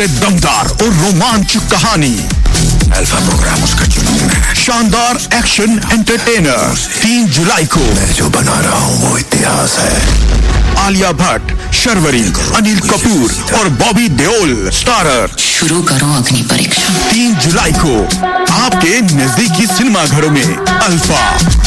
सबसे दमदार और रोमांचक कहानी, अल्फा प्रोग्राम उसका जुनून है, शानदार एक्शन एंटरटेनर। 3 जुलाई को मैं जो बना रहा हूँ वो इतिहास है। आलिया भट्ट, शर्वरी, अनिल कपूर और बॉबी देओल स्टारर। शुरू करो अग्नि परीक्षा। 3 जुलाई को आपके नजदीकी सिनेमा घरों में अल्फा।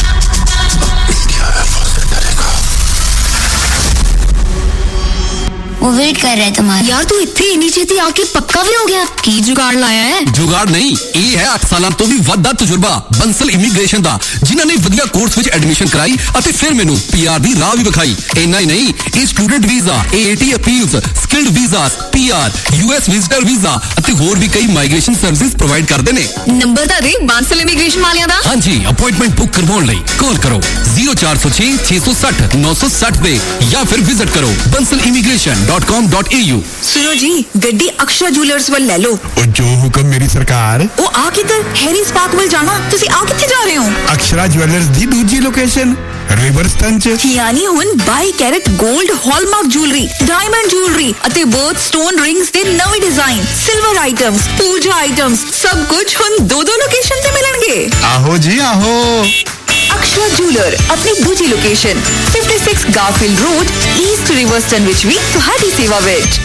वो वेट कर रहा है तुम्हारा। यार तू इतनी इन्नी छेती आके पक्का भी हो गया? की जुगाड़ लाया है? जुगाड़ नहीं, ਇਹ ਹੈ 8 ਸਾਲਾਂ ਤੋਂ ਵੀ ਵੱਧ ਦਾ ਤਜਰਬਾ ਬੰਸਲ ਇਮੀਗ੍ਰੇਸ਼ਨ ਦਾ, ਜਿਨ੍ਹਾਂ ਨੇ ਵਧੀਆ ਕੋਰਸ ਵਿੱਚ ਐਡਮਿਸ਼ਨ ਕਰਾਈ ਅਤੇ ਫਿਰ ਮੈਨੂੰ ਪੀਆਰ ਦੀ ਰਾਹ ਵੀ ਵਿਖਾਈ। ਇੰਨਾ ਹੀ ਨਹੀਂ, ਇਹ student visa, AAT appeals, skilled visas, PR, US visitor visa ਅਤੇ ਹੋਰ ਵੀ ਕਈ ਮਾਈਗ੍ਰੇਸ਼ਨ ਸਰਵਿਸਿਜ਼ ਪ੍ਰੋਵਾਈਡ ਕਰਦੇ ਨੇ। ਨੰਬਰ ਤਾਂ ਦੇ ਬੰਸਲ ਇਮੀਗ੍ਰੇਸ਼ਨ ਵਾਲਿਆਂ ਦਾ। ਹਾਂਜੀ, ਅਪਾਇੰਟਮੈਂਟ ਬੁੱਕ ਕਰਵਾਉਣ ਲਈ ਕਾਲ ਕਰੋ 0406 660 960 ਤੇ ਜਾਂ ਫਿਰ ਵਿਜ਼ਿਟ ਕਰੋ bansalimigration.com.au। सुनो जी, गड्डी अक्षरा ज्वेलर्स वाल ले लो। जो हुक्म मेरी सरकार। ओ आ किधर? हैरीज पार्क वाल जाना। तुसी आ किथे जा रहे हो? अक्षरा ज्वेलर्स दी दूजी लोकेशन रिवरस्टन च। यानी हुन 22 carat gold hallmark jewellery, diamond jewellery अते बर्थ स्टोन रिंग्स दे नवे डिजाइन, सिल्वर आइटम्स, पूजा आइटम्स, सब कुछ हुन 2 लोकेशन ते मिलणगे। आहो जी आहो। अक्षरा ज्वेलर अपनी दूजी लोकेशन 56 गारफील्ड रोड, ईस्ट रिवरस्टन विच भी तुहाडी सेवा विच।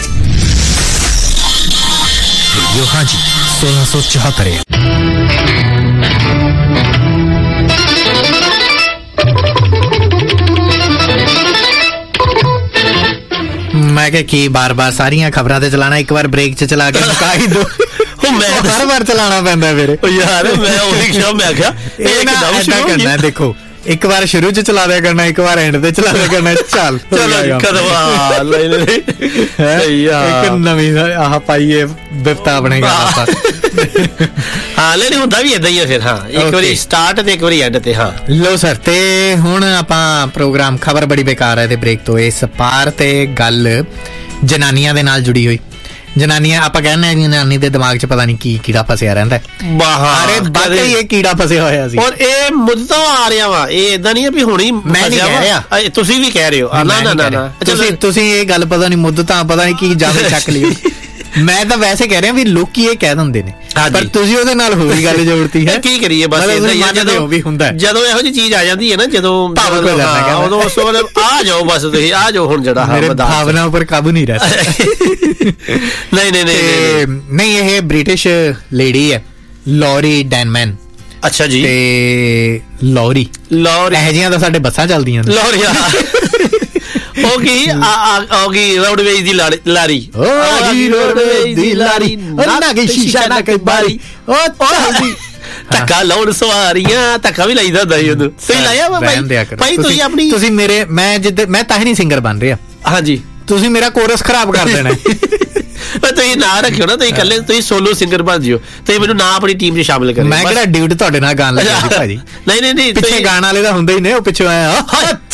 यो हाँ जी 1674। मैं क्या की बार बार सारियां खबरां ते चलाना, एक बार ब्रेक च चला के मुका ही दो। मैं हर बार चलाना पैंदा मेरे यार। मैं ਉਹੀ ਸ਼ਾਮ ਮੈਂ ਆਖਿਆ ਇਹ ਨਾ ਐਡਾ ਕਰਨਾ। ਦੇਖੋ ਇੱਕ ਵਾਰ ਸ਼ੁਰੂ ਚ ਚਲਾ ਦਿਆ ਕਰਨਾ, ਇੱਕ ਵਾਰ ਐਂਡ ਤੇ ਚਲਾ ਦਿਆ ਕਰਨਾ। ਚੱਲ ਚਲੋ ਕਰਵਾ ਲੈ ਇੱਕ ਨਵੀਂ ਆਹ ਪਾਈਏ ਬਿਫਤਾ ਬਣੇਗਾ ਆਪਾਂ। ਹਾਂ ਲੈਣੀ ਹੁੰਦਾ ਵੀ ਏਦਾਂ ਹੀ ਆ ਫਿਰ। ਹਾਂ ਇੱਕ ਵਾਰੀ ਸਟਾਰਟ ਤੇ ਇੱਕ ਵਾਰੀ ਐਂਡ ਤੇ। ਹਾਂ ਲੋ ਸਰ, ਤੇ ਹੁਣ ਆਪਾਂ ਪ੍ਰੋਗਰਾਮ ਖਬਰ ਬੜੀ ਬੇਕਾਰ ਹੈ ਤੇ ਬ੍ਰੇਕ ਤੋਂ ਇਸ ਪਾਰ ਤੇ ਗੱਲ ਜਨਾਨੀਆਂ ਦੇ ਨਾਲ ਜੁੜੀ ਹੋਈ। ਜਨਾਨੀਆਂ ਆਪਾਂ ਕਹਿੰਦੇ ਆ ਜਨਾਨੀ ਦੇ ਦਿਮਾਗ 'ਚ ਪਤਾ ਨਹੀਂ ਕੀ ਕੀੜਾ ਫਸਿਆ ਰਹਿੰਦਾ। ਅਰੇ ਬਾਕੀ ਇਹ ਕੀੜਾ ਫਸਿਆ ਹੋਇਆ ਸੀ ਔਰ ਇਹ ਮੁੱਦਤ ਆ ਰਿਹਾ ਵਾ। ਇਹ ਏਦਾਂ ਨਹੀਂ ਆ ਵੀ ਹੁਣੀ ਮੈਂ ਨਹੀਂ ਕਹਿ ਰਿਹਾ, ਤੁਸੀਂ ਵੀ ਕਹਿ ਰਹੇ ਹੋ। ਨਾ ਨਾ ਨਾ ਤੁਸੀਂ ਇਹ ਗੱਲ ਪਤਾ ਨਹੀਂ ਮੁੱਦਤਾਂ ਪਤਾ ਨਹੀਂ ਕੀ ਜਾਵੇ ਚੱਕ ਲਿਓ। ਮੈਂ ਤਾਂ ਵੈਸੇ ਕਹਿ ਰਿਹਾ ਵੀ ਲੋਕੀ ਇਹ ਕਹਿ ਦਿੰਦੇ ਨੇ, ਪਰ ਤੁਸੀਂ ਉਹਦੇ ਨਾਲ ਹੋਰ ਹੀ ਗੱਲ ਜੋੜਤੀ ਹੈ। ਕੀ ਕਰੀਏ ਬਸ ਜਦੋਂ ਵੀ ਹੁੰਦਾ, ਜਦੋਂ ਇਹੋ ਜਿਹੀ ਚੀਜ਼ ਆ ਜਾਂਦੀ ਹੈ ਨਾ, ਜਦੋਂ ਭਾਵੁਕ ਹੋ ਜਾਂਦਾ ਉਦੋਂ ਉਸ ਤੋਂ ਬਾਅਦ ਆ ਜਾਓ ਬਸ ਤੁਸੀਂ ਆ ਜਾਓ ਹੁਣ ਜਿਹੜਾ ਮੇਰੇ ਭਾਵਨਾ ਉੱਪਰ ਕਾਬੂ ਨਹੀਂ ਰਹਿੰਦਾ। ਨਹੀਂ ਇਹ ਬ੍ਰਿਟਿਸ਼ ਲੇਡੀ ਹੈ ਲੌਰੀ ਡੈਨਮੈਨ। ਅੱਛਾ ਜੀ। ਤੇ ਲੌਰੀ ਇਹੋ ਜਿਹੀਆਂ ਤਾਂ ਸਾਡੇ ਬੱਸਾਂ ਚੱਲਦੀਆਂ ਨੇ। ਲੌਰੀ ਉਹ ਕੀ ਰੋਡਵੇਜ਼ ਦੀ ਲਾਰੀ। ਰੋਡਵੇਜ਼ ਦੀ ਲਾਰੀ ਨਾ ਗਈ ਸ਼ੀਸ਼ਾ ਨਾ ਕਈ ਬਾਰੀ। ਧੱਕਾ ਲਾਉਣ ਸਵਾਰੀਆਂ, ਧੱਕਾ ਵੀ ਲਾਈਦਾ ਹੁੰਦਾ ਸੀ ਉਦੋਂ। ਤੁਸੀਂ ਲਾਇਆ ਵਾ ਭਾਈ? ਤੁਸੀਂ ਆਪਣੀ ਤੁਸੀਂ ਮੇਰੇ ਮੈਂ ਤਾਂ ਹੀ ਨਹੀਂ ਸਿੰਗਰ ਬਣ ਰਿਹਾ। ਹਾਂਜੀ ਤੁਸੀਂ ਮੇਰਾ ਕੋਰਸ ਖਰਾਬ ਕਰ ਦੇਣਾ। ਤੁਸੀਂ ਨਾ ਰੱਖਿਓ ਨਾ, ਤੁਸੀਂ ਇਕੱਲੇ ਤੁਸੀਂ ਸੋਲੋ ਸਿੰਗਰ ਬਣ ਜਿਓ। ਤੁਸੀਂ ਮੈਨੂੰ ਨਾ ਆਪਣੀ ਟੀਮ 'ਚ ਸ਼ਾਮਿਲ ਕਰਿਓ। ਮੈਂ ਕਿਹੜਾ ਡਿਊਟ ਤੁਹਾਡੇ ਨਾਲ ਗਾਣ ਲੱਗਾ ਸੀ ਭਾਜੀ। ਨਹੀਂ ਪਿੱਛੇ ਗਾਣ ਵਾਲੇ ਤਾਂ ਹੁੰਦੇ ਹੀ ਨੇ, ਉਹ ਪਿੱਛੋਂ ਆਇਆ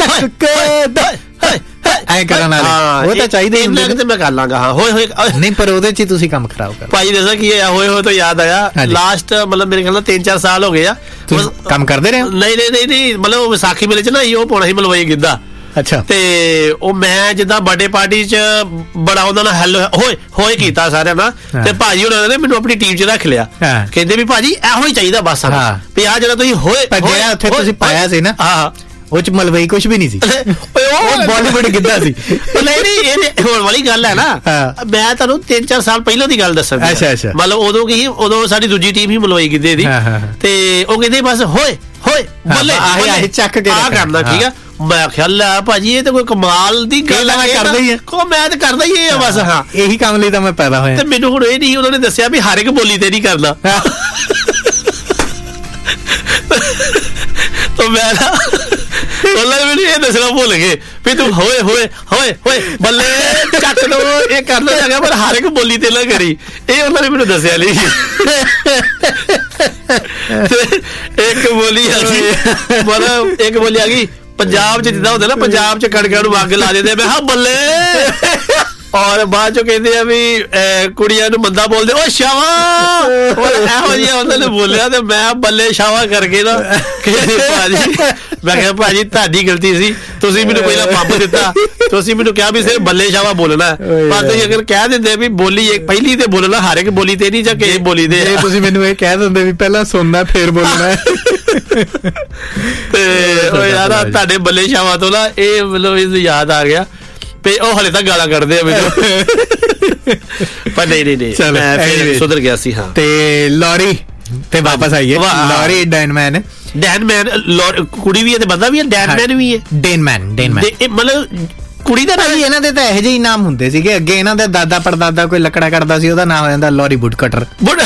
ਐ ਕਰਨ ਵਾਲੇ ਉਹ ਤਾਂ ਚਾਹੀਦੇ ਹੁੰਦੇ ਨੇ। ਮੈਂ ਕਰ ਲਾਂਗਾ। ਹਾਂ ਹੋਏ ਹੋਏ ਨਹੀਂ, ਪਰ ਉਹਦੇ 'ਚ ਤੁਸੀਂ ਕੰਮ ਖਰਾਬ ਕਰ ਭਾਜੀ। ਦੱਸਾਂ ਕੀ ਹੋਇਆ? ਹੋਏ ਹੋਏ ਤੋਂ ਯਾਦ ਆਇਆ, ਲਾਸਟ ਮਤਲਬ ਮੇਰੇ ਖਿਆਲ ਨਾਲ 3-4 ਸਾਲ ਹੋ ਗਏ ਆ ਕੰਮ ਕਰਦੇ ਰਹੇ। ਨਹੀਂ ਮਤਲਬ ਵਿਸਾਖੀ ਮੇਲੇ 'ਚ ਨਾ ਉਹ ਪਾਉਣਾ ਸੀ ਮਲਵਈ ਗਿੱਧਾ। ਅੱਛਾ। ਤੇ ਉਹ ਮੈਂ ਜਿੱਦਾਂ ਬਰਥਡੇ ਪਾਰਟੀ 'ਚ ਬੜਾ ਉਹਨਾਂ ਨਾਲ ਹੈਲੋ ਹੋਏ ਕੀਤਾ ਸਾਰਿਆਂ ਨਾਲ। ਤੇ ਭਾਜੀ ਉਹਨਾਂ ਨੇ ਮੈਨੂੰ ਆਪਣੀ ਟੀਮ 'ਚ ਰੱਖ ਲਿਆ। ਕਹਿੰਦੇ ਵੀ ਭਾਜੀ ਇਹੋ ਹੀ ਚਾਹੀਦਾ ਬਸ ਵੀ ਆਹ ਜਿਹੜਾ ਤੁਸੀਂ ਹੋਏ ਉੱਥੇ ਤੁਸੀਂ ਪਾਇਆ ਸੀ ਨਾ, ਉਹ 'ਚ ਮਲਵਈ ਕੁਛ ਵੀ ਨਹੀਂ ਸੀ। ਉਹ ਬਾਲੀਵੁੱਡ ਗਿੱਧਾ ਸੀ। ਨਹੀਂ ਇਹ ਹੋਣ ਵਾਲੀ ਗੱਲ ਹੈ ਨਾ। ਮੈਂ ਤੁਹਾਨੂੰ 3-4 ਸਾਲ ਪਹਿਲਾਂ ਦੀ ਗੱਲ ਦੱਸਾਂ। ਅੱਛਾ। ਮਤਲਬ ਉਦੋਂ ਕੀ, ਉਦੋਂ ਸਾਡੀ ਦੂਜੀ ਟੀਮ ਹੀ ਮਲਵਈ ਗਿੱਧੇ ਦੀ। ਤੇ ਉਹ ਕਹਿੰਦੇ ਬਸ ਹੋਏ ਬੱਲੇ ਆਹੀ ਚੱਕ ਕੇ ਆ ਕਰਨਾ। ਠੀਕ ਆ। ਮੈਂ ਖਿਆਲ ਆ ਭਾਜੀ ਇਹ ਤਾਂ ਕੋਈ ਕਮਾਲ ਦੀ ਗੱਲ ਹੈ। ਕਰਦਾ ਹੀ ਹੈ ਮੈਂ ਤਾਂ ਕਰਦਾ ਹੀ ਇਹ ਬਸ। ਹਾਂ ਇਹੀ ਕੰਮ ਲਈ ਤਾਂ ਮੈਂ ਪੈਦਾ ਹੋਇਆ। ਤੇ ਮੈਨੂੰ ਹੁਣ ਇਹ ਨਹੀਂ ਉਹਨਾਂ ਨੇ ਦੱਸਿਆ ਵੀ ਹਰ ਇੱਕ ਬੋਲੀ ਤੇ ਨਹੀਂ ਕਰਨਾ। ਤਾਂ ਮੈਂ ਨਾ ਉਹਨਾਂ ਨੇ ਮੈਨੂੰ ਇਹ ਦੱਸਣਾ ਭੁੱਲ ਗਏ ਵੀ ਤੂੰ ਹੋਏ ਬੱਲੇ ਚੱਕ ਲੋ ਇਹ ਕਰਨਾ ਹੈਗਾ, ਪਰ ਹਰ ਇੱਕ ਬੋਲੀ ਤੇ ਨਾ ਕਰੀ। ਇਹ ਉਹਨਾਂ ਨੇ ਮੈਨੂੰ ਦੱਸਿਆ ਨਹੀਂ। ਇੱਕ ਬੋਲੀ ਆ ਗਈ, ਮਤਲਬ ਇੱਕ ਬੋਲੀ ਆ ਗਈ ਪੰਜਾਬ 'ਚ ਜਿੱਦਾਂ ਹੁੰਦਾ ਨਾ, ਪੰਜਾਬ 'ਚ ਕਣਕਾਂ ਨੂੰ ਅੱਗ ਲਾ ਦਿੰਦੇ। ਮੈਂ ਹਾਂ ਬੱਲੇ ਔਰ ਬਾਅਦ ਚੋਂ ਕਹਿੰਦੇ ਆ ਵੀ ਕੁੜੀਆਂ ਨੂੰ ਮੰਦਾ ਬੋਲਦੇ ਓ ਸ਼ਾਵਾ, ਇਹੋ ਜਿਹਾ ਉਹਨਾਂ ਨੇ ਬੋਲਿਆ ਤੇ ਮੈਂ ਬੱਲੇ ਸ਼ਾਵਾ ਕਰਕੇ ਨਾ ਕਹਿੰਦੇ ਭਾਜੀ, ਮੈਂ ਕਿਹਾ ਭਾਜੀ ਤੁਹਾਡੀ ਗਲਤੀ ਸੀ, ਤੁਸੀਂ ਮੈਨੂੰ ਪਹਿਲਾਂ ਪੰਪ ਦਿੱਤਾ, ਤੁਸੀਂ ਮੈਨੂੰ ਕਿਹਾ ਵੀ ਸਿਰਫ ਬੱਲੇ ਸ਼ਾਵਾ ਬੋਲਣਾ, ਪਰ ਤੁਸੀਂ ਅਗਰ ਕਹਿ ਦਿੰਦੇ ਵੀ ਬੋਲੀ ਇੱਕ ਪਹਿਲੀ ਤੇ ਬੋਲਣਾ, ਹਰ ਇੱਕ ਬੋਲੀ ਤੇ ਨਹੀਂ ਜਾਂ ਕਿਸੇ ਬੋਲੀ ਦੇ, ਤੁਸੀਂ ਮੈਨੂੰ ਇਹ ਕਹਿ ਦਿੰਦੇ ਵੀ ਪਹਿਲਾਂ ਸੁਣਨਾ ਫੇਰ ਬੋਲਣਾ ਤੇ ਉਹ ਯਾਰ ਤੁਹਾਡੇ ਬੱਲੇ ਸ਼ਾਵਾ ਤੋਂ ਨਾ ਇਹ ਮਤਲਬ ਯਾਦ ਆ ਗਿਆ ਤੇ ਉਹ ਹਲੇ ਤੱਕ ਗਾਲਾਂ ਕੱਢਦੇ ਆ ਮੈਨੂੰ ਪਰ ਨਹੀਂ ਮੈਂ ਫਿਰ ਸੁਧਰ ਗਿਆ ਸੀ। ਹਾਂ ਤੇ ਲੌਰੀ ਤੇ ਵਾਪਸ ਆਈਏ, ਲੌਰੀ ਡੈਨਮੈਨ ਕੁੜੀ ਵੀ ਹੈ ਤੇ ਬੰਦਾ ਵੀ ਹੈ, ਡੈਨਮੈਨ ਵੀ ਹੈ, ਡੇਨਮੈਨ ਮਤਲਬ ਕੁੜੀ ਦਾ ਨਾਮ। ਇਹਨਾਂ ਦੇ ਤਾਂ ਇਹੋ ਜਿਹੇ ਨਾਮ ਹੁੰਦੇ ਸੀਗੇ ਅੱਗੇ, ਇਹਨਾਂ ਦੇ ਦਾਦਾ ਪੜਦਾਦਾ ਕੋਈ ਲੱਕੜਾ ਕੱਟਦਾ ਸੀ, ਉਹਦਾ ਨਾਮ ਹੋ ਜਾਂਦਾ ਲੌਰੀ ਵੁੱਡ ਕਟਰ।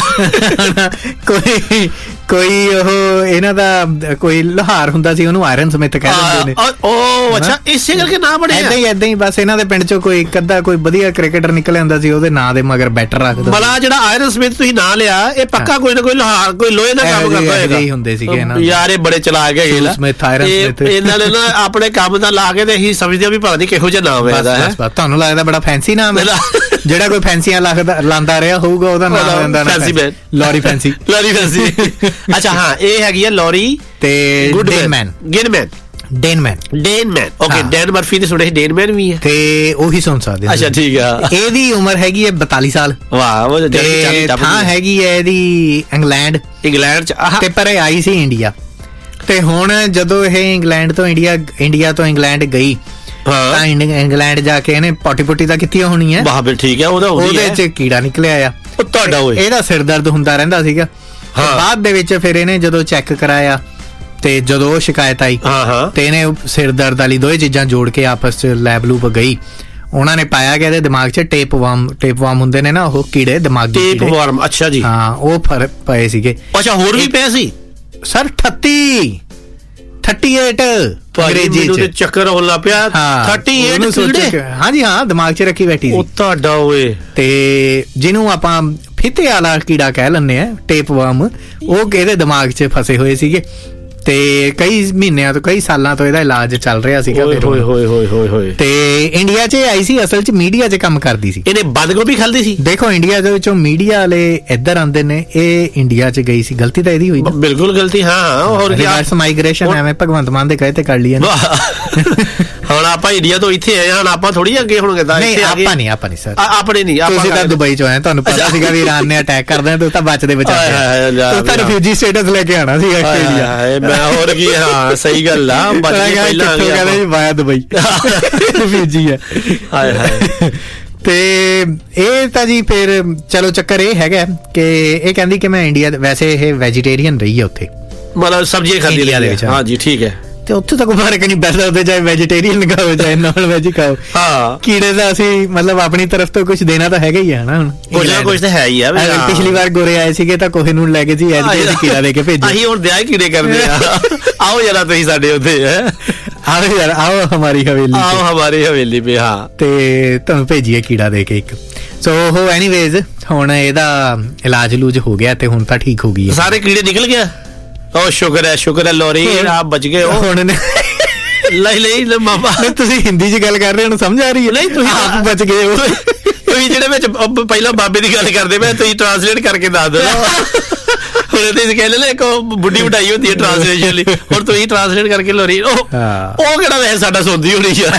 ਕੋਈ ਉਹ ਇਹਨਾਂ ਦਾ ਕੋਈ ਲੋਹਾਰ ਹੁੰਦਾ ਸੀ, ਉਹਨੂੰ ਆਇਰਨ ਸਮਿਥ ਕਹਿ ਦਿੰਦੇ ਨੇ। ਉਹ ਅੱਛਾ ਇਸੇ ਕਰਕੇ ਨਾਮ ਬਣਿਆ ਏਦਾਂ ਹੀ ਬਸ ਇਹਨਾਂ ਦੇ ਪਿੰਡ ਚੋਂ ਕੋਈ ਇੱਕ ਅੱਧਾ ਕੋਈ ਵਧੀਆ ਕ੍ਰਿਕਟਰ ਨਿਕਲ ਆਉਂਦਾ ਸੀ, ਉਹਦੇ ਨਾਂ ਦੇ ਮਗਰ ਬੈਟਰ ਰੱਖਦਾ। ਮਲਾ ਜਿਹੜਾ ਆਇਰਨ ਸਮਿਥ ਤੁਸੀਂ ਨਾਂ ਲਿਆ, ਇਹ ਪੱਕਾ ਕੋਈ ਨਾ ਕੋਈ ਲੋਹਾਰ ਕੋਈ ਲੋਹੇ ਦਾ ਕੰਮ ਕਰਦਾ ਹੋਏਗਾ ਹੀ ਹੁੰਦੇ ਸੀਗੇ ਯਾਰ, ਇਹ ਬੜੇ ਚਲਾਕ ਹੈਗੇ ਇਹਨਾਂ ਨੇ ਨਾ ਆਪਣੇ ਕੰਮ ਦਾ ਲਾ ਕੇ ਤੇ ਅਸੀਂ ਸਮਝਦੇ ਵੀ ਪਤਾ ਨਹੀਂ ਕਿਹੋ ਜਿਹਾ ਨਾਮ ਹੈ ਇਹਦਾ। ਤੁਹਾਨੂੰ ਲੱਗਦਾ ਬੜਾ ਫੈਂਸੀ ਨਾਮ ਹੈ, ਜਿਹੜਾ ਕੋਈ ਫੈਂਸੀਆਂ ਲਾਂਦਾ ਰਿਹਾ ਹੋਊਗਾ ਉਹਦਾ ਨਾਮ ਹੋ ਜਾਂਦਾ ਲੌਰੀ ਫੈਂਸੀ। ਲੌਰੀ ਫੈਂਸੀ ਅੱਛਾ ਹਾਂ, ਇਹ ਹੈਗੀ ਆ ਲੌਰੀ ਤੇ ਡੇਨਮੈਨ ਓਕੇ, ਡੈਨ ਮਰਫੀ ਦੇ ਸੁਣੇ ਡੇਨਮੈਨ ਵੀ ਹੈ ਤੇ ਉਹੀ ਸੁਣ ਸਕਦੇ। ਅੱਛਾ ਠੀਕ ਆ, ਇਹਦੀ ਉਮਰ ਹੈਗੀ ਹੈ 42 ਸਾਲ। ਵਾਹ, ਥਾਂ ਹੈਗੀ ਹੈ ਇਹਦੀ ਇੰਗਲੈਂਡ ਚ, ਤੇ ਪਰ ਇਹ ਆਈ ਸੀ ਇੰਡੀਆ। ਤੇ ਹੁਣ ਜਦੋਂ ਇਹ ਇੰਗਲੈਂਡ ਤੋਂ ਇੰਡੀਆ ਤੋਂ ਇੰਗਲੈਂਡ ਗਈ ਤਾਂ ਇੰਗਲੈਂਡ ਜਾ ਕੇ ਇਹਨੇ ਪੋਟੀ ਤਾਂ ਕੀਤੀ ਹੋਣੀ ਹੈ। ਵਾਹ ਠੀਕ ਹੈ, ਉਹਦੇ ਚ ਕੀੜਾ ਨਿਕਲਿਆ ਆ, ਤੁਹਾਡਾ ਇਹਦਾ ਸਿਰ ਦਰਦ ਹੁੰਦਾ ਰਹਿੰਦਾ ਸੀਗਾ। ਬਾਅਦ ਦੇ ਵਿੱਚ ਫਿਰ ਇਹਨੇ ਜਦੋਂ ਚੈੱਕ ਕਰਾਇਆ ਤੇ ਜਦੋਂ ਉਹ ਸ਼ਿਕਾਇਤ ਆਈ ਤੇ ਇਹਨੇ ਸਿਰ ਦਰਦ ਵਾਲੀ ਦੋਵੇਂ ਚੀਜ਼ਾਂ ਜੋੜ ਕੇ ਆਪਸ ਚ ਲੈਬ ਲੂਬ ਗਈ, ਉਹਨਾਂ ਨੇ ਪਾਇਆ ਕਿ ਇਹਦੇ ਦਿਮਾਗ 'ਚ ਟੇਪ ਵਾਰਮ ਹੁੰਦੇ ਨੇ ਨਾ, ਉਹ ਕੀੜੇ ਦਿਮਾਗੀ ਟੇਪ ਵਾਰਮ। ਅੱਛਾ ਜੀ, ਹਾਂ ਉਹ ਫਰਕ ਪਏ ਸੀਗੇ। ਅੱਛਾ ਹੋਰ ਵੀ ਪਏ ਸੀ ਸਰ? 38 ਅੰਗਰੇਜ਼ੀ ਚ ਚੱਕਰ ਹੋਣ ਲੱਗ ਪਿਆ। 38 ਹਾਂਜੀ ਹਾਂ, ਦਿਮਾਗ 'ਚ ਰੱਖੀ ਬੈਠੀ ਸੀ ਤੁਹਾਡਾ ਓਏ। ਤੇ ਜਿਹਨੂੰ ਆਪਾਂ ਫਿੱਤੇ ਵਾਲਾ ਕੀੜਾ ਕਹਿ ਲੈਂਦੇ ਆ, ਟੇਪ ਵਾਰਮ, ਉਹ ਇਹਦੇ ਦਿਮਾਗ 'ਚ ਫਸੇ ਹੋਏ ਸੀਗੇ ਤੇ ਕਈ ਮਹੀਨਿਆਂ ਤੋਂ ਕਈ ਸਾਲਾਂ ਤੋਂ ਇਹਦਾ ਇਲਾਜ ਚੱਲ ਰਿਹਾ ਸੀਗਾ। ਤੇ ਇੰਡੀਆ 'ਚ ਆਈ ਸੀ, ਅਸਲ 'ਚ ਮੀਡੀਆ 'ਚ ਕੰਮ ਕਰਦੀ ਸੀ। ਇਹਨੇ ਬੰਦ ਗੋਭੀ ਖਾਂਦੀ ਸੀ। ਦੇਖੋ ਇੰਡੀਆ ਦੇ ਵਿੱਚੋਂ ਮੀਡੀਆ ਵਾਲੇ ਇੱਧਰ ਆਉਂਦੇ ਨੇ, ਇਹ ਇੰਡੀਆ 'ਚ ਗਈ ਸੀ। ਗਲਤੀ ਤਾਂ ਇਹਦੀ ਹੋਈ, ਬਿਲਕੁਲ ਗਲਤੀ। ਹਾਂ ਹੋਰ ਕੀ, ਮਾਈਗ੍ਰੇਸ਼ਨ ਐਵੇਂ ਭਗਵੰਤ ਮਾਨ ਦੇ ਕਹੇ ਤੇ ਕਰ ਲਈ। ਹੁਣ ਆਪਾਂ ਇੰਡੀਆ ਤੋਂ ਇੱਥੇ ਆਏ ਹਾਂ, ਆਪਾਂ ਥੋੜੀ ਅੱਗੇ ਹੋਣਗੇ। ਆਪਾਂ ਨਹੀਂ ਸਰ, ਆਪਣੇ ਨਹੀਂ। ਤੁਸੀਂ ਤਾਂ ਦੁਬਈ 'ਚੋਂ ਆਏ, ਤੁਹਾਨੂੰ ਪਤਾ ਸੀਗਾ ਵੀ ਇਰਾਨ ਨੇ ਅਟੈਕ ਕਰ ਦੇਣਾ, ਤੁਸੀਂ ਤਾਂ ਬਚਦੇ ਬਚਾਏ, ਤੁਸੀਂ ਤਾਂ ਰਿਫਿਊਜੀ ਸਟੇਟਸ ਲੈ ਕੇ ਆਣਾ ਸੀਗਾ ਇੰਡੀਆ। ਹੋਰ ਕੀ, ਹਾਂ ਸਹੀ ਗੱਲ ਆ। ਕਹਿੰਦੇ ਵਾਇਆ ਦੁਬਈ ਰਿਫਿਊਜੀ ਹੈ। ਤੇ ਇਹ ਤਾਂ ਜੀ ਫਿਰ ਚਲੋ ਚੱਕਰ ਇਹ ਹੈਗਾ ਕਿ ਇਹ ਕਹਿੰਦੀ ਕਿ ਮੈਂ ਇੰਡੀਆ, ਵੈਸੇ ਇਹ ਵੈਜੀਟੇਰੀਅਨ ਰਹੀ ਹੈ ਉੱਥੇ, ਮਤਲਬ ਸਬਜ਼ੀਆਂ ਖਾਂਦੀ ਰਹੀ ਹੈ। ਹਾਂ ਜੀ ਠੀਕ ਹੈ। ਤੇ ਉੱਥੇ ਤਾਂ ਕੋਈ ਫਰਕ ਨਹੀਂ ਪੈਂਦਾ, ਉਹਦੇ ਚਾਹੇ ਵੈਜੀਟੇਰੀਅਨ ਖਾਓ ਚਾਹੇ ਨਾਨ ਵੈਜ ਖਾਓ। ਹਾਂ ਕੀੜੇ ਦਾ ਅਸੀਂ ਮਤਲਬ ਆਪਣੀ ਤਰਫ ਤੋਂ ਕੁਝ ਦੇਣਾ ਤਾਂ ਹੈਗਾ ਹੀ ਹੈ ਨਾ। ਹੁਣ ਕੁਝ ਤਾਂ ਹੈ ਹੀ ਆ। ਪਿਛਲੀ ਵਾਰ ਗੋਰੇ ਆਏ ਸੀਗੇ ਤਾਂ ਕੋਹੇ ਨੂੰ ਲੈ ਕੇ ਜੀ ਐਸੀ ਕੀੜਾ ਦੇ ਕੇ ਭੇਜੀ। ਅਸੀਂ ਹੁਣ ਦਿਆਈ ਕੀੜੇ ਕਰਦੇ ਆ। ਆਓ ਯਾਰ ਤੁਸੀਂ ਸਾਡੇ ਉੱਥੇ ਆਓ ਯਾਰ, ਆਓ ਹਮਾਰੀ ਹਵੇਲੀ ਪੇ। ਹਾਂ ਤੇ ਤੁਹਾਨੂੰ ਭੇਜੀਏ ਕੀੜਾ ਦੇ ਕੇ ਇੱਕ। ਸੋ ਉਹ ਐਨੀਵੇਜ਼ ਹੁਣ ਇਹਦਾ ਇਲਾਜ ਲੂਜ ਹੋ ਗਿਆ ਤੇ ਹੁਣ ਤਾਂ ਠੀਕ ਹੋ ਗਈ ਹੈ, ਸਾਰੇ ਕੀੜੇ ਨਿਕਲ ਗਿਆ। ਉਹ ਸ਼ੁਕਰ ਹੈ ਲੋਰੀ, ਆਪ ਬਚ ਗਏ ਹੋ ਹੁਣ। ਨਹੀਂ ਮਾਮਾ, ਤੁਸੀਂ ਹਿੰਦੀ 'ਚ ਗੱਲ ਕਰ ਰਹੇ ਹੋ, ਸਮਝ ਆ ਰਹੀ ਹੈ? ਨਹੀਂ ਤੁਸੀਂ ਆਪ ਬਚ ਗਏ ਹੋ। ਤੁਸੀਂ ਜਿਹੜੇ ਵਿੱਚ ਪਹਿਲਾਂ ਬਾਬੇ ਦੀ ਗੱਲ ਕਰਦੇ ਪਏ, ਤੁਸੀਂ ਟ੍ਰਾਂਸਲੇਟ ਕਰਕੇ ਦੱਸ ਦਿਓ। ਹੁਣ ਤੁਸੀਂ ਕਹਿੰਦੇ ਨਾ ਇੱਕ ਬੁੱਢੀ ਵਡਾਈ ਹੁੰਦੀ ਹੈ ਟ੍ਰਾਂਸਲੇਸ਼ਨ ਲਈ, ਹੁਣ ਤੁਸੀਂ ਟ੍ਰਾਂਸਲੇਟ ਕਰਕੇ ਲੋਰੀ ਉਹ ਕਿਹੜਾ ਵੈਸੇ ਸਾਡਾ ਸੁਣਦੀ ਹੋਣੀ ਆ।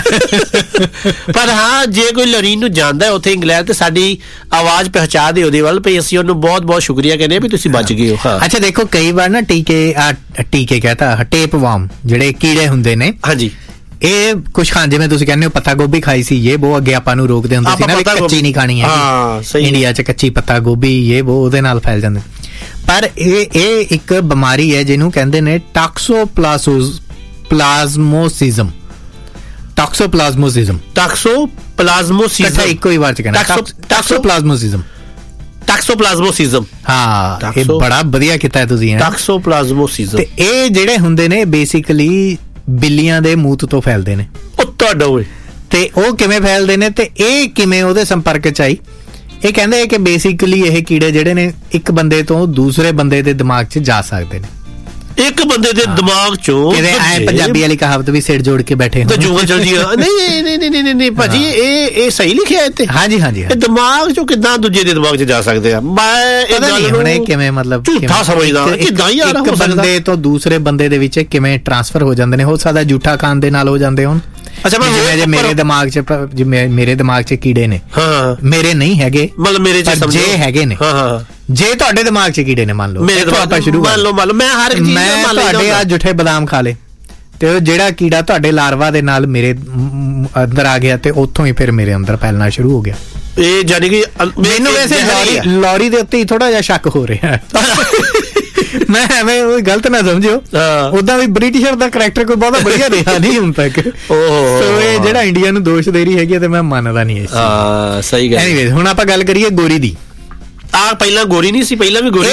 ਪਰ ਹਾਂ, ਜੇ ਕੋਈ ਲੋਰੀ ਨੂੰ ਜਾਣਦਾ ਉੱਥੇ ਇੰਗਲੈਂਡ, ਤੇ ਸਾਡੀ ਆਵਾਜ਼ ਪਹੁੰਚਾ ਦਿਓ ਉਹਦੇ ਵੱਲ, ਵੀ ਅਸੀਂ ਉਹਨੂੰ ਬਹੁਤ ਬਹੁਤ ਸ਼ੁਕਰੀਆ ਕਹਿੰਦੇ ਵੀ ਤੁਸੀਂ ਬਚ ਗਏ ਹੋ। ਅੱਛਾ ਦੇਖੋ, ਕਈ ਵਾਰ ਨਾ ਟੀਕੇ ਕਹਤਾ ਟੇਪ ਵਾਰਮ ਜਿਹੜੇ ਕੀੜੇ ਹੁੰਦੇ ਨੇ, ਹਾਂਜੀ ਇਹ ਕੁਛ ਖਾਂ, ਜਿਵੇਂ ਤੁਸੀਂ ਕਹਿੰਦੇ ਹੋ ਪੱਤਾ ਗੋਭੀ ਖਾਈ ਸੀ, ਇਹ ਬਹੁਤ ਅੱਗੇ ਆਪਾਂ ਨੂੰ ਰੋਕਦੇ ਹੁੰਦੇ ਸੀ ਨਾ, ਕੱਚੀ ਨਹੀਂ ਖਾਣੀ ਹੈ ਇੰਡੀਆ 'ਚ, ਕੱਚੀ ਪੱਤਾ ਗੋਭੀ ਇਹ ਬਹੁਤ ਉਹਦੇ ਨਾਲ ਫੈਲ ਜਾਂਦੇ। ਪਰ ਇਹ ਇੱਕ ਬਿਮਾਰੀ ਹੈ ਜਿਹਨੂੰ ਕਹਿੰਦੇ ਨੇ ਟਾਕਸੋਪਲਾਜ਼ਮੋਸਿਜ਼ਮ। ਇੱਕੋ ਹੀ ਵਾਰ 'ਚ ਕਹਿੰਦਾ ਟਾਕਸੋਪਲਾਜ਼ਮੋਸਿਜ਼ਮ। ਹਾਂ, ਇਹ ਬੜਾ ਵਧੀਆ ਕੀਤਾ ਤੁਸੀਂ। ਟਾਕਸੋਪਲਾਜ਼ਮੋਸਿਜ਼ਮ। ਤੇ ਇਹ ਜਿਹੜੇ ਹੁੰਦੇ ਨੇ ਬੇਸਿਕਲੀ ਬਿੱਲੀਆਂ ਦੇ ਮੂਤ ਤੋਂ ਫੈਲਦੇ ਨੇ। ਤੁਹਾਡਾ ਹੋਏ ਤੇ ਉਹ ਕਿਵੇਂ ਫੈਲਦੇ ਨੇ ਤੇ ਇਹ ਕਿਵੇਂ ਉਹਦੇ ਸੰਪਰਕ 'ਚ ਆਈ? ਇਹ ਕਹਿੰਦੇ ਕਿ ਬੇਸਿਕਲੀ ਇਹ ਕੀੜੇ ਜਿਹੜੇ ਨੇ ਇੱਕ ਬੰਦੇ ਤੋਂ ਦੂਸਰੇ ਬੰਦੇ ਦੇ ਦਿਮਾਗ 'ਚ ਜਾ ਸਕਦੇ ਨੇ। ਇੱਕ ਬੰਦੇ ਦੇ ਦਿਮਾਗ ਚੋਂ ਪੰਜਾਬੀ ਵਾਲੀ ਕਹਾਵਤ ਵੀ ਸਿਰ ਜੋੜ ਕੇ ਬੈਠੇ ਤੇ ਜੂਗਾ ਚਲ ਜੀ। ਨਹੀਂ ਭਾਜੀ ਇਹ ਸਹੀ ਲਿਖਿਆ ਇੱਥੇ। ਹਾਂਜੀ ਇਹ ਦਿਮਾਗ ਚੋਂ ਕਿੱਦਾਂ ਦੂਜੇ ਦੇ ਦਿਮਾਗ 'ਚ ਜਾ ਸਕਦੇ ਆ? ਮੈਂ ਇਹ ਗੱਲ ਨੂੰ ਕਿਵੇਂ ਮਤਲਬ ਝੂਠਾ ਸਮਝਦਾ ਕਿੱਦਾਂ ਯਾਰ ਇੱਕ ਬੰਦੇ ਤੋਂ ਦੂਸਰੇ ਬੰਦੇ ਦੇ ਵਿੱਚ ਕਿਵੇਂ ਟ੍ਰਾਂਸਫਰ ਹੋ ਜਾਂਦੇ ਨੇ? ਹੋ ਸਕਦਾ ਝੂਠਾ ਖਾਨ ਦੇ ਨਾਲ ਹੋ ਜਾਂਦੇ ਹੋਣ। ਅੱਛਾ ਜੇ ਮੇਰੇ ਦਿਮਾਗ 'ਚ ਕੀੜੇ ਨੇ, ਮੇਰੇ ਨਹੀਂ ਹੈਗੇ, ਮਤਲਬ ਮੇਰੇ 'ਚ ਜੇ ਹੈਗੇ ਨੇ, ਜੇ ਤੁਹਾਡੇ ਦਿਮਾਗ 'ਚ ਕੀੜੇ ਨੇ ਮੰਨ ਲਓ, ਮੇਰੇ ਆਪਾਂ ਸ਼ੁਰੂ ਮੰਨ ਲਓ ਮੈਂ ਹਰ ਇੱਕ ਚੀਜ਼ ਮੈਂ ਤੁਹਾਡੇ ਆ ਜੁੱਠੇ ਬਦਾਮ ਖਾ ਲੇ ਤੇ ਉਹ ਜਿਹੜਾ ਕੀੜਾ ਤੁਹਾਡੇ ਲਾਰਵਾ ਦੇ ਨਾਲ ਮੇਰੇ ਅੰਦਰ ਆ ਗਿਆ ਤੇ ਉੱਥੋਂ ਹੀ ਫਿਰ ਮੇਰੇ ਅੰਦਰ ਫੈਲਣਾ ਸ਼ੁਰੂ ਹੋ ਗਿਆ। ਇਹ ਜਾਨੀ ਕਿ ਮੈਨੂੰ ਵੈਸੇ ਲੌਰੀ ਦੇ ਉੱਤੇ ਹੀ ਥੋੜਾ ਜਿਹਾ ਸ਼ੱਕ ਹੋ ਰਿਹਾ ਮੈਂ ਐਵੇਂ ਗਲਤ ਨਾ ਸਮਝਿਓ, ਉਦਾਂ ਵੀ ਬ੍ਰਿਟਿਸ਼ਰ ਦਾ ਕਰੈਕਟਰ ਕੋਈ ਬਹੁਤਾ ਵਧੀਆ ਰਿਹਾ ਨਹੀਂ ਹੁਣ ਤੱਕ। ਸੋ ਇਹ ਜਿਹੜਾ ਇੰਡੀਆ ਨੂੰ ਦੋਸ਼ ਦੇ ਰਹੀ ਹੈਗੀ ਤੇ ਮੈਂ ਮੰਨਦਾ ਨਹੀਂ ਇਸ ਸਹੀ ਗੱਲ। ਐਨੀਵੇਜ਼ ਹੁਣ ਆਪਾਂ ਗੱਲ ਕਰੀਏ ਗੋਰੀ ਦੀ। ਪਹਿਲਾਂ ਗੋਰੀ ਨਹੀਂ ਸੀ, ਪਹਿਲਾਂ ਵੀ ਗੋਰੀ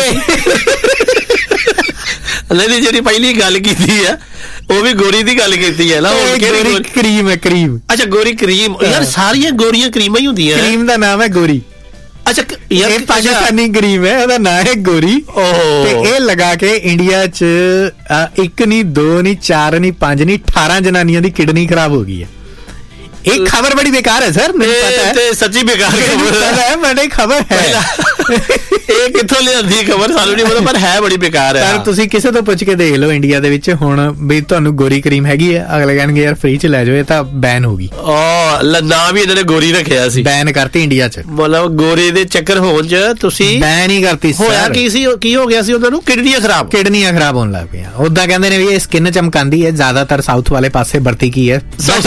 ਨਹੀਂ, ਜਿਹੜੀ ਪਹਿਲੀ ਗੱਲ ਕੀਤੀ ਆ ਉਹ ਵੀ ਗੋਰੀ ਦੀ ਗੱਲ ਕੀਤੀ ਹੈ ਨਾ। ਕਰੀਮ ਹੈ, ਕਰੀਮ। ਅੱਛਾ ਗੋਰੀ ਕਰੀਮ। ਯਾਰ ਸਾਰੀਆਂ ਗੋਰੀਆਂ ਕਰੀਮਾਂ ਹੀ ਹੁੰਦੀਆਂ। ਕਰੀਮ ਦਾ ਨਾਮ ਹੈ ਗੋਰੀ। ਅੱਛਾ ਯਾਰ ਪਾਕਿਸਤਾਨੀ ਕਰੀਮ ਹੈ, ਉਹਦਾ ਨਾਮ ਹੈ ਗੋਰੀ। ਤੇ ਇਹ ਲਗਾ ਕੇ ਇੰਡੀਆ 'ਚ 1 ਨਹੀਂ 2 ਨਹੀਂ 4 ਨਹੀਂ 5 ਨਹੀਂ 18 ਜਨਾਨੀਆਂ ਦੀ ਕਿਡਨੀ ਖਰਾਬ ਹੋ ਗਈ ਹੈ। एक खबर बड़ी बेकार है सर, मुझे पता है, सच्ची बेकार है, बड़ी खबर है। ਇਹ ਕਿੱਥੋਂ ਲਿਆਂਦੀ ਖਬਰ ਸਾਨੂੰ ਨਹੀਂ ਪਤਾ, ਪਰ ਹੈ ਬੜੀ ਬੇਕਾਰ ਹੈ। ਪਰ ਤੁਸੀਂ ਕਿਸੇ ਤੋਂ ਪੁੱਛ ਕੇ ਦੇਖ ਲਓ ਇੰਡੀਆ ਦੇ ਵਿੱਚ ਹੁਣ ਵੀ ਤੁਹਾਨੂੰ ਗੋਰੀ ਕਰੀਮ ਹੈਗੀ ਹੈ, ਅਗਲੇ ਕਹਿਣਗੇ ਯਾਰ ਫ੍ਰੀ ਚ ਲੈ ਜਾਓ, ਇਹ ਤਾਂ ਬੈਨ ਹੋ ਗਈ। ਨਾਮ ਵੀ ਇਹਨਾਂ ਨੇ ਗੋਰੀ ਰੱਖਿਆ ਸੀ, ਬੈਨ ਕਰਤੀ ਇੰਡੀਆ ਚ। ਮਤਲਬ ਗੋਰੇ ਦੇ ਚੱਕਰ ਹੋਣ ਚ ਤੁਸੀਂ ਬੈਨ ਹੀ ਕਰਤੀ। ਹੋਇਆ ਕੀ ਸੀ, ਕੀ ਹੋ ਗਿਆ ਸੀ ਉਹਨਾਂ ਨੂੰ? ਕਿਡਨੀਆਂ ਖਰਾਬ ਹੋਣ ਲੱਗ ਪਈਆਂ। ਉਦਾਂ ਕਹਿੰਦੇ ਨੇ ਵੀ ਇਹ ਸਕਿਨ ਚਮਕਾਉਂਦੀ ਹੈ, ਜ਼ਿਆਦਾਤਰ ਸਾਊਥ ਵਾਲੇ ਪਾਸੇ ਵਰਤੀ ਕੀ ਹੈ,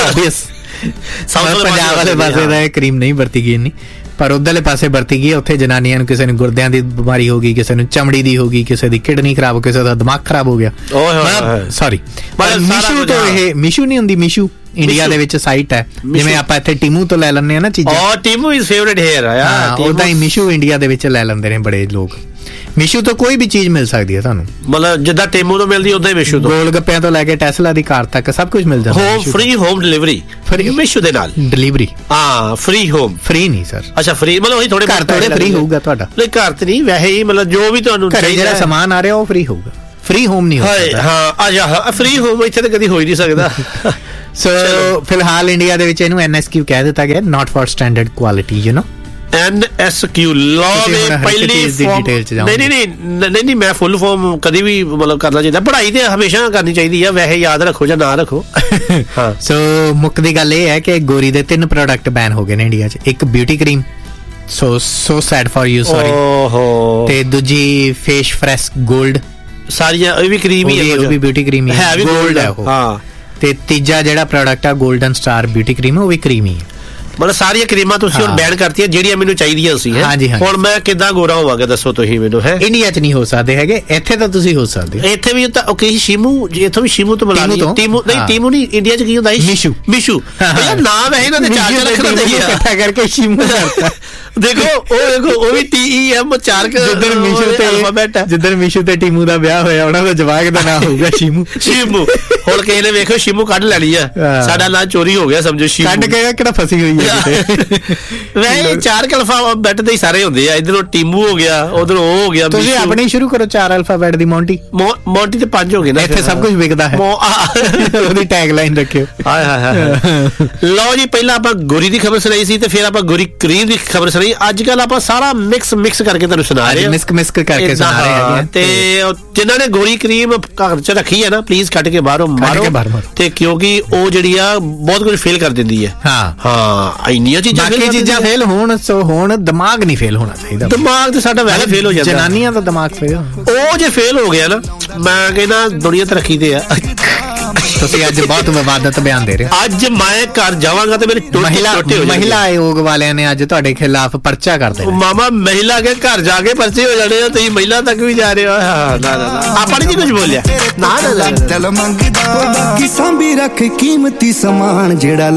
ਪੰਜਾਬ ਵਾਲੇ ਪਾਸੇ ਦਾ ਇਹ ਕਰੀਮ ਨਹੀਂ ਵਰਤੀ ਗਈ ਇੰਨੀ, ਪਰ ਉਧਰਲੇ ਪਾਸੇ ਵਰਤੀ ਗਈ। ਉੱਥੇ ਜਨਾਨੀਆਂ ਨੂੰ ਕਿਸੇ ਨੂੰ ਗੁਰਦਿਆਂ ਦੀ ਬਿਮਾਰੀ ਹੋ ਗਈ, ਕਿਸੇ ਨੂੰ ਚਮੜੀ ਦੀ ਹੋ ਗਈ, ਕਿਸੇ ਦੀ ਕਿਡਨੀ ਖਰਾਬ, ਕਿਸੇ ਦਾ ਦਿਮਾਗ ਖਰਾਬ ਹੋ ਗਿਆ। ਸੌਰੀ ਮਿਸ਼ੂ ਤੋਂ ਇਹ ਮਿਸ਼ੂ ਨਹੀਂ ਹੁੰਦੀ, ਮਿਸ਼ੂ ਇੰਡੀਆ ਦੇ ਵਿੱਚ ਸਾਈਟ ਹੈ, ਜਿਵੇਂ ਆਪਾਂ ਇੱਥੇ ਟੀਮੂ ਤੋਂ ਲੈ ਲੈਂਦੇ ਆ ਨਾ ਚੀਜ਼ਾਂ। ਟੀਮੂ ਇਜ਼ ਫੇਵਰਿਟ ਹੇਅਰ ਆ, ਉਦਾਂ ਹੀ ਮਿਸ਼ੂ ਇੰਡੀਆ ਦੇ ਵਿੱਚ ਲੈ ਲੈਂਦੇ ਨੇ ਬੜੇ ਲੋਕ। ਮਿਸ਼ੂ ਤੋਂ ਕੋਈ ਵੀ ਚੀਜ਼ ਮਿਲ ਸਕਦੀ ਹੈ ਤੁਹਾਨੂੰ, ਮਤਲਬ ਜਿੱਦਾਂ ਟੀਮੂ ਤੋਂ ਮਿਲਦੀ ਉਦਾਂ ਹੀ ਮਿਸ਼ੂ ਤੋਂ। ਗੋਲ ਗੱਪਿਆਂ ਤੋਂ ਲੈ ਕੇ ਟੈਸਲਾ ਦੀ ਕਾਰ ਤੱਕ ਸਭ ਕੁਝ ਮਿਲ ਜਾਂਦਾ। ਫ੍ਰੀ ਹੋਮ ਡਿਲੀਵਰੀ ਮਿਸ਼ੂ ਦੇ ਨਾਲ। ਡਿਲੀਵਰੀ ਫ੍ਰੀ ਹੋਮ, ਫ੍ਰੀ ਨਹੀਂ ਸਰ। ਅੱਛਾ ਫ੍ਰੀ ਮਤਲਬ ਉਹੀ ਥੋੜੇ ਫ੍ਰੀ ਹੋਊਗਾ ਤੁਹਾਡਾ। ਨਹੀਂ ਘਰ ਤੇ ਨਹੀਂ, ਵੈਸੇ ਹੀ ਮਤਲਬ ਜੋ ਵੀ ਤੁਹਾਨੂੰ ਜਿਹੜਾ ਸਮਾਨ ਆ ਰਿਹਾ ਉਹ ਫ੍ਰੀ ਹੋਊਗਾ, ਫ੍ਰੀ ਹੋਮ ਨਹੀਂ ਹੋਊਗਾ। ਹਾਂ ਫ੍ਰੀ ਹੋਮ ਇੱਥੇ ਤਾਂ ਕਦੀ ਹੋ ਹੀ ਨਹੀਂ ਸਕਦਾ। ਸੋ ਫਿਲਹਾਲ ਇੰਡੀਆ ਦੇ ਵਿੱਚ ਇਹਨੂੰ NSQ ਕਹਿ ਦਿੱਤਾ ਗਿਆ, not for standard quality, you know. NSQ law ਦੇ ਪਹਿਲੀ ਫਾਰਮ ਨਹੀਂ ਮੈਂ ਫੁੱਲ ਫਾਰਮ ਕਦੀ ਵੀ ਮਤਲਬ ਕਰਨਾ ਚਾਹੀਦਾ। ਪੜ੍ਹਾਈ ਤੇ ਹਮੇਸ਼ਾ ਕਰਨੀ ਚਾਹੀਦੀ ਆ, ਵੈਸੇ ਯਾਦ ਰੱਖੋ ਜਾਂ ਨਾ ਰੱਖੋ। ਸੋ ਮੁੱਖ ਦੀ ਗੱਲ ਇਹ ਹੈ ਕਿ ਗੋਰੀ ਦੇ 3 ਪ੍ਰੋਡਕਟ ਬੈਨ ਹੋ ਗਏ ਨੇ ਇੰਡੀਆ 'ਚ। ਇੱਕ beauty cream, so sad for you, sorry. ਤੇ ਦੂਜੀ ਫੇਸ ਫਰੈਸ਼ ਗੋਲਡ, ਸਾਰੀਆਂ ਇਹ ਵੀ ਕਰੀਮ ਹੀ ਹੈ, ਉਹ ਵੀ ਬਿਊਟੀ ਕਰੀਮ ਹੀ ਹੈ, ਗੋਲਡ ਹੈ ਉਹ। ਹਾਂ ਤੇ ਤੀਜਾ ਜਿਹੜਾ ਪ੍ਰੋਡਕਟ ਆ 골ਡਨ ਸਟਾਰ ਬਿਊਟੀ ਕਰੀਮ, ਉਹ ਵੀ ਕਰੀਮ ਹੀ ਹੈ। ਮਤਲਬ ਸਾਰੀਆਂ ਕਰੀਮਾਂ ਤੁਸੀਂ ਹੁਣ ਬੈਨ ਕਰਤੀਆਂ ਜਿਹੜੀਆਂ ਮੈਨੂੰ ਚਾਹੀਦੀਆਂ ਸੀ। ਹੁਣ ਮੈਂ ਕਿੱਦਾਂ ਗੋਰਾ ਹੋਵਾਂਗਾ ਦੱਸੋ ਤੁਸੀਂ ਮੈਨੂੰ? ਹੈ ਇੰਡੀਆ 'ਚ ਨਹੀਂ ਹੋ ਸਕਦੇ ਹੈਗੇ, ਇੱਥੇ ਤਾਂ ਤੁਸੀਂ ਹੋ ਸਕਦੇ। ਇੱਥੇ ਵੀ ਤਾਂ ਓਕੇ ਸ਼ਿਮੂ, ਇੱਥੋਂ ਵੀ ਸ਼ਿਮੂ ਤੋਂ ਮਿਲਾ ਲਈ। ਟੀਮੂ ਨਹੀਂ, ਇੰਡੀਆ 'ਚ ਕੀ ਹੁੰਦਾ? ਮਿਸ਼ੂ ਨਾਮ ਹੈ ਇਹਨਾਂ ਦੇ, ਚਾਰ ਰੱਖਣਾ ਇਕੱਠਾ ਕਰਕੇ ਸ਼ਿਮੂ ਕਰਤਾ। ਦੇਖੋ ਉਹ ਵੀ TEM 4 ਜਿੱਦਣ ਮਿਸ਼ੂ ਤੇ ਟੀਮੂ ਦਾ ਵਿਆਹ ਹੋਇਆ ਉਹਨਾਂ ਦਾ ਜਵਾਕ ਦਾ ਨਾਮ ਹੋਊਗਾ ਸ਼ਿਮੂ। ਹੁਣ ਕਿਸੇ ਨੇ ਵੇਖੋ ਸ਼ਿਮੂ ਕੱਢ ਲੈਣੀ ਆ, ਸਾਡਾ ਨਾਂ ਚੋਰੀ ਹੋ ਗਿਆ ਸਮਝੋ। ਸ਼ਿਮੂ ਕੱਢ ਕੇ ਕਿਹੜਾ ਫਸੀ ਹੋਈ ਹੈ ਵੈਸੇ 4 ਅਲਫਾਬੈਟ ਦੇ ਹੀ ਸਾਰੇ ਹੁੰਦੇ ਆ, ਇਧਰੋਂ ਟੀਮੂ ਹੋ ਗਿਆ, ਉਧਰੋਂ ਉਹ ਹੋ ਗਿਆ। ਤੁਸੀਂ ਆਪਣੀ ਸ਼ੁਰੂ ਕਰੋ 4 ਅਲਫਾਬੈਟ ਦੀ। ਮੌਂਟੀ ਤੇ 5 ਹੋ ਗਏ ਨਾ, ਇੱਥੇ ਸਭ ਕੁਝ ਵਿਕਦਾ ਹੈ, ਉਹਦੀ ਟੈਗ ਲਾਈਨ ਰੱਖਿਓ। ਲਓ ਜੀ, ਪਹਿਲਾਂ ਆਪਾਂ ਗੋਰੀ ਦੀ ਖਬਰ ਸੁਣਾਈ ਸੀ ਤੇ ਫਿਰ ਆਪਾਂ ਗੋਰੀ ਕਰੀਮ ਦੀ ਖਬਰ ਸੁਣਾਈ। ਅੱਜ ਕੱਲ ਆਪਾਂ ਸਾਰਾ ਮਿਕਸ ਕਰਕੇ ਤੁਹਾਨੂੰ ਸੁਣਾ ਰਹੇ ਹਾਂ, ਮਿਕਸ ਕਰਕੇ ਸੁਣਾ ਰਹੇ ਹਾਂ। ਤੇ ਜਿਨ੍ਹਾਂ ਨੇ ਗੋਰੀ ਕਰੀਮ ਘਰ 'ਚ ਰੱਖੀ ਹੈ ਨਾ, ਪਲੀਜ਼ ਕੱਢ ਕੇ ਬਾਹਰੋਂ ਮਾਰੋ, ਤੇ ਕਿਉਂਕਿ ਉਹ ਜਿਹੜੀ ਆ ਬਹੁਤ ਕੁਝ ਫੇਲ ਕਰ ਦਿੰਦੀ ਹੈ। ਹਾਂ ਇੰਨੀਆਂ ਚੀਜ਼ਾਂ ਫੇਲ ਹੋਣ, ਸੋ ਹੁਣ ਦਿਮਾਗ ਨਹੀਂ ਫੇਲ ਹੋਣਾ ਚਾਹੀਦਾ। ਦਿਮਾਗ ਤੇ ਸਾਡਾ ਵੈਸੇ ਫੇਲ ਹੋ ਜਾਂਦਾ, ਜਨਾਨੀਆਂ ਦਾ ਦਿਮਾਗ ਫੇਲ। ਉਹ ਜੇ ਫੇਲ ਹੋ ਗਿਆ ਨਾ, ਮੈਂ ਕਹਿੰਦਾ ਦੁਨੀਆ ਤਰੱਕੀ ਤੇ ਆ। ਤੁਸੀਂ ਅੱਜ ਬਹੁਤ ਵਿਵਾਦਤ ਬਿਆਨ ਦੇ ਰਹੇ ਹੋ। ਅੱਜ ਮੈਂ ਘਰ ਜਾਵਾਂਗਾ ਤੇ ਮੇਰੇ ਮਹਿਲਾ ਆਯੋਗ ਵਾਲਿਆਂ ਨੇ ਅੱਜ ਤੁਹਾਡੇ ਖਿਲਾਫ ਪਰਚਾ ਕਰ ਦੇਣਾ। ਮਾਮਾ ਮਹਿਲਾ ਕੇ ਘਰ ਜਾ ਕੇ ਪਰਚੇ ਹੋ ਜਾਣੇ ਆ, ਤੁਸੀਂ ਮਹਿਲਾ ਤੱਕ ਵੀ ਜਾ ਰਹੇ ਹੋ। ਆਪਾਂ ਨਹੀਂ ਕੁਝ ਬੋਲਿਆ ਨਾ, ਦਿਲ ਮੰਗਦਾ ਸਾਂਭੀ ਰੱਖ ਕੀਮਤੀ ਸਮਾਨ ਜਿਹੜਾ